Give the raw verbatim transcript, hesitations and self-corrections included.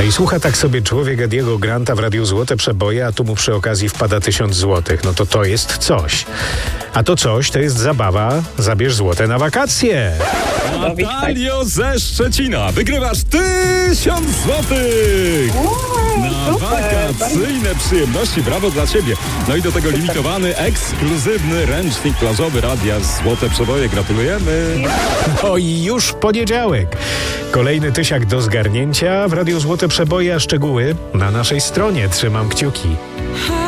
i słucha tak sobie człowiek Ediego Granta w Radiu Złote Przeboje, a tu mu przy okazji wpada tysiąc złotych. No to to jest coś. A to coś to jest zabawa Zabierz złote na wakacje. Natalio ze Szczecina, wygrywasz tysiąc złotych na wakacyjne przyjemności. Brawo dla ciebie. No i do tego limitowany, ekskluzywny ręcznik plażowy Radia Złote Przeboje. Gratulujemy. No i już poniedziałek. Kolejny tysiak do zgarnięcia w Radiu Złote Przeboje, a szczegóły na naszej stronie. Trzymam kciuki.